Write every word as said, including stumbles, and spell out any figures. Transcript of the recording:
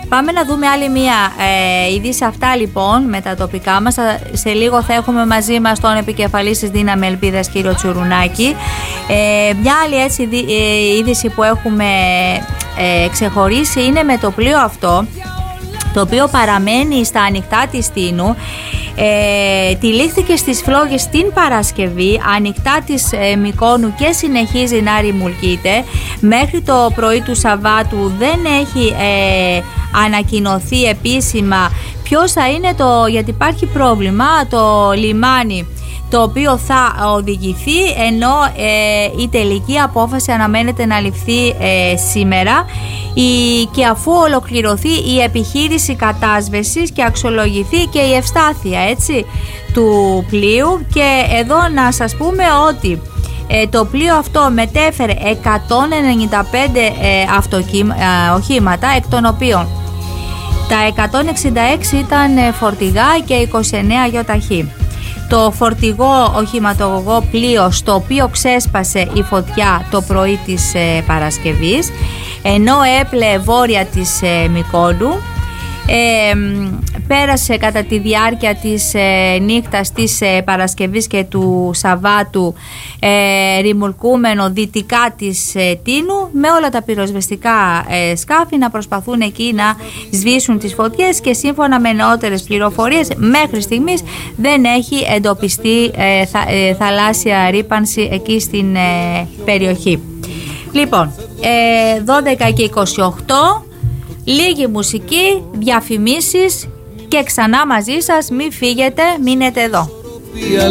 Πάμε να δούμε άλλη μία ε, είδηση. Αυτά λοιπόν με τα τοπικά μας. Σε λίγο θα έχουμε μαζί μας τον επικεφαλής της Δύναμη Ελπίδας, κύριο Τσουρουνάκη. Ε, μια άλλη έτσι ε, είδηση που έχουμε ε, ξεχωρίσει είναι με το πλοίο αυτό, το οποίο παραμένει στα ανοιχτά της Τίνου. Ε, τυλίχθηκε στις φλόγες την Παρασκευή, ανοιχτά της ε, Μυκόνου, και συνεχίζει να ρημουλκείται. Μέχρι το πρωί του Σαββάτου δεν έχει ε, ανακοινωθεί επίσημα ποιος θα είναι το, γιατί υπάρχει πρόβλημα, το λιμάνι το οποίο θα οδηγηθεί, ενώ ε, η τελική απόφαση αναμένεται να ληφθεί ε, σήμερα, η, και αφού ολοκληρωθεί η επιχείρηση κατάσβεσης και αξιολογηθεί και η ευστάθεια, έτσι, του πλοίου. Και εδώ να σας πούμε ότι ε, το πλοίο αυτό μετέφερε εκατόν ενενήντα πέντε ε, αυτοκύμα, ε, οχήματα, εκ των οποίων τα εκατόν εξήντα έξι ήταν φορτηγά και είκοσι εννέα γιοταχή. Το φορτηγό οχηματογωγό πλοίο, στο οποίο ξέσπασε η φωτιά το πρωί της ε, Παρασκευής, ενώ έπλεε βόρεια της ε, Μυκόνου, ε, πέρασε κατά τη διάρκεια της ε, νύχτας της ε, Παρασκευής και του Σαββάτου ε, ρημουλκούμενο δυτικά της ε, Τίνου, με όλα τα πυροσβεστικά ε, σκάφη να προσπαθούν εκεί να σβήσουν τις φωτιές, και σύμφωνα με νεότερες πληροφορίες μέχρι στιγμής δεν έχει εντοπιστεί ε, θα, ε, θαλάσσια ρύπανση εκεί στην ε, περιοχή. Λοιπόν, ε, δώδεκα και είκοσι οκτώ, λίγη μουσική, διαφημίσεις και ξανά μαζί σας. Μην φύγετε, μείνετε εδώ.